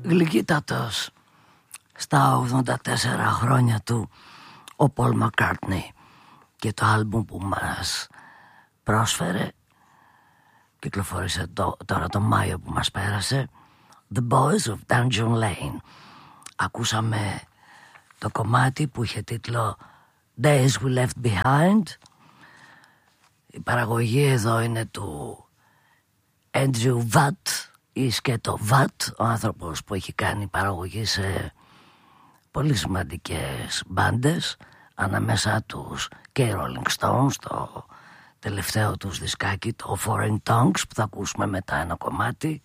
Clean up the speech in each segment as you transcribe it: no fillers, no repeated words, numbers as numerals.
γλυκύτατος στα 84 χρόνια του ο Πολ Μακκάρτνι και το άλμπουμ που μας πρόσφερε κυκλοφόρησε τώρα το Μάιο που μας πέρασε, The Boys of Dungeon Lane. Ακούσαμε το κομμάτι που είχε τίτλο Days We Left Behind. Η παραγωγή εδώ είναι του Andrew Watt ή σκέτο Watt, ο άνθρωπος που έχει κάνει παραγωγή σε πολύ σημαντικές μπάντες, ανάμεσα τους και οι Rolling Stones, το τελευταίο τους δισκάκι, το Foreign Tongues, που θα ακούσουμε μετά ένα κομμάτι.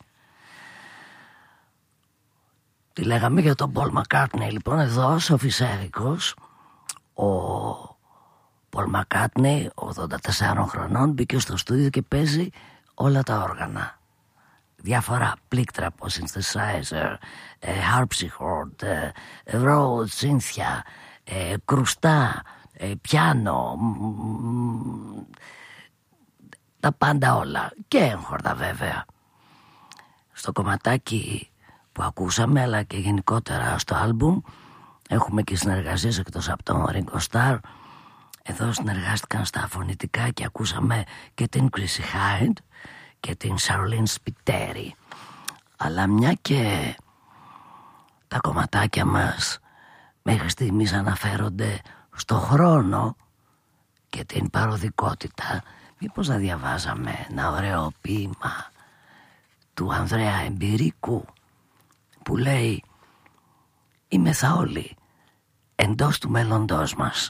Τι λέγαμε για τον Paul McCartney? Λοιπόν, εδώ σοφισέρικος ο Paul McCartney 84 χρονών μπήκε στο στούντιο και παίζει όλα τα όργανα, διάφορα πλήκτρα από synthesizer, harpsichord, Rhodes, σύνθια, κρουστά, πιάνο, τα πάντα όλα, και έγχορδα βέβαια. Στο κομματάκι που ακούσαμε, αλλά και γενικότερα στο άλμπουμ, έχουμε και συνεργασίες εκτός από τον Ringo Starr. Εδώ συνεργάστηκαν στα φωνητικά και ακούσαμε και την Chrissy Hynde και την Charlene Spiteri. Αλλά μια και τα κομματάκια μας μέχρι στιγμής αναφέρονται στο χρόνο και την παροδικότητα, μήπως να διαβάζαμε ένα ωραίο ποίημα του Ανδρέα Εμπειρίκου που λέει «Είμεθα όλοι εντός του μέλλοντός μας.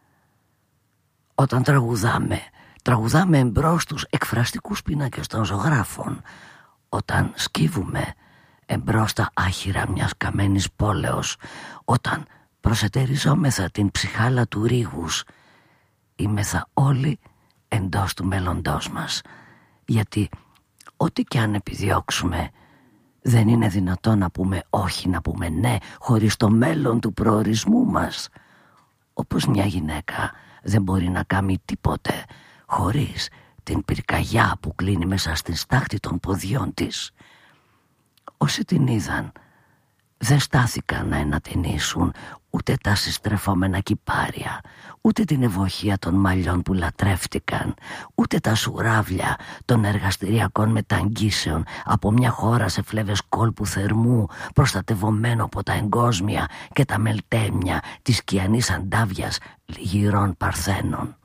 Όταν τραγουδάμε εμπρός στους εκφραστικούς πίνακες των ζωγράφων. Όταν σκύβουμε εμπρός στα άχυρα μιας καμένης πόλεως. Όταν προσετεριζόμεθα την ψυχάλα του ρίγους. Είμεθα όλοι εντός του μέλλοντός μας. Γιατί ό,τι κι αν επιδιώξουμε, δεν είναι δυνατό να πούμε όχι, να πούμε ναι, χωρίς το μέλλον του προορισμού μας. Όπως μια γυναίκα δεν μπορεί να κάνει τίποτε χωρίς την πυρκαγιά που κλείνει μέσα στην στάχτη των ποδιών της. Όσοι την είδαν δεν στάθηκαν να ενατενίσουν ούτε τα συστρεφόμενα κυπάρια, ούτε την ευοχία των μαλλιών που λατρεύτηκαν, ούτε τα σουράβια των εργαστηριακών μεταγγίσεων από μια χώρα σε φλέβες κόλπου θερμού, προστατευωμένο από τα εγκόσμια και τα μελτέμια της κιανής αντάβιας λιγυρών παρθένων.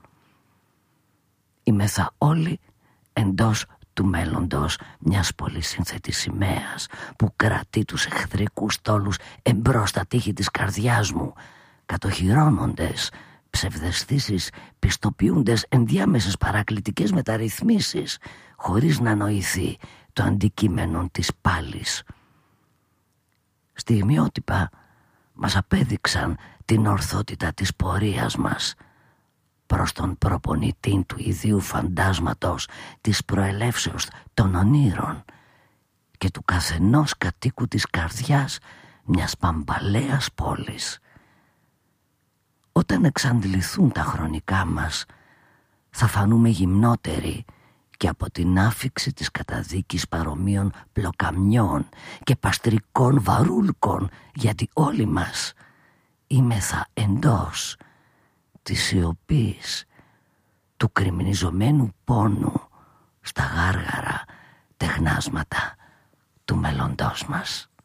Είμεθα όλοι εντός του μέλλοντος μιας πολυσύνθετης σημαίας που κρατεί τους εχθρικούς τόλους εμπρός στα τείχη της καρδιάς μου, κατοχυρώνοντες ψευδαισθήσεις, πιστοποιούντες ενδιάμεσες παρακλητικές μεταρρυθμίσεις, χωρίς να νοηθεί το αντικείμενο της πάλης. Στιγμιότυπα μας απέδειξαν την ορθότητα της πορείας μας προς τον προπονητή του ιδίου φαντάσματος της προελεύσεως των ονείρων και του καθενός κατοίκου της καρδιάς μιας παμπαλαίας πόλης. Όταν εξαντληθούν τα χρονικά μας, θα φανούμε γυμνότεροι και από την άφιξη της καταδίκης παρομοίων πλοκαμιών και παστρικών βαρούλκων, γιατί όλοι μας είμεθα εντός της σιωπής του κρυμνιζωμένου πόνου στα γάργαρα τεχνάσματα του μέλλοντός μας.